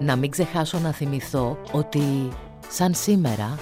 Να μην ξεχάσω να θυμηθώ ότι σαν σήμερα...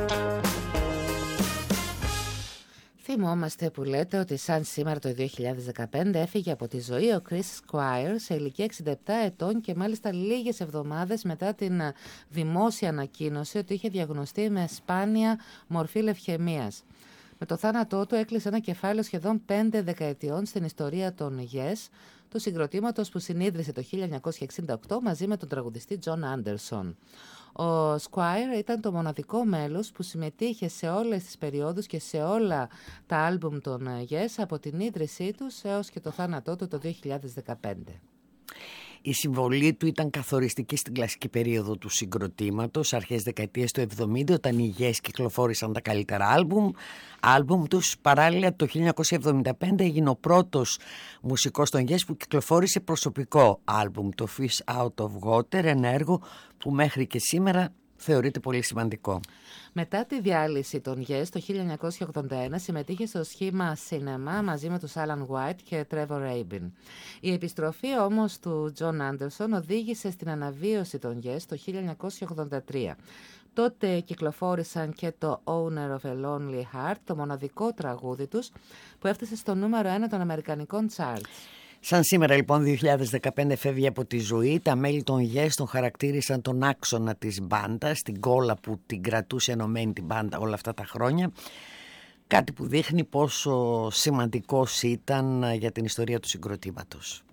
Θυμόμαστε που λέτε ότι σαν σήμερα το 2015 έφυγε από τη ζωή ο Chris Squire σε ηλικία 67 ετών και μάλιστα λίγες εβδομάδες μετά την δημόσια ανακοίνωση ότι είχε διαγνωστεί με σπάνια μορφή λευχαιμίας. Με το θάνατό του έκλεισε ένα κεφάλαιο σχεδόν 5 δεκαετιών στην ιστορία των Yes, του συγκροτήματος που συνίδρυσε το 1968 μαζί με τον τραγουδιστή John Anderson. Ο Squire ήταν το μοναδικό μέλος που συμμετείχε σε όλες τις περιόδους και σε όλα τα άλμπουμ των Yes από την ίδρυσή τους έως και το θάνατό του το 2015. Η συμβολή του ήταν καθοριστική στην κλασική περίοδο του συγκροτήματος, αρχές δεκαετίες του 70, όταν οι Yes κυκλοφόρησαν τα καλύτερα άλμπουμ τους. Παράλληλα, το 1975 έγινε ο πρώτος μουσικός των Yes που κυκλοφόρησε προσωπικό άλμπουμ, το Fish Out of Water, ένα έργο που μέχρι και σήμερα θεωρείται πολύ σημαντικό. Μετά τη διάλυση των Yes το 1981 συμμετείχε στο σχήμα Cinema μαζί με τους Alan White και Trevor Rabin. Η επιστροφή όμως του John Anderson οδήγησε στην αναβίωση των Yes το 1983. Τότε κυκλοφόρησαν και το Owner of a Lonely Heart, το μοναδικό τραγούδι τους που έφτασε στο νούμερο 1 των αμερικανικών charts. Σαν σήμερα λοιπόν 2015 φεύγει από τη ζωή. Τα μέλη των Yes τον χαρακτήρισαν τον άξονα της μπάντας, την κόλλα που την κρατούσε ενωμένη την μπάντα όλα αυτά τα χρόνια. Κάτι που δείχνει πόσο σημαντικός ήταν για την ιστορία του συγκροτήματος.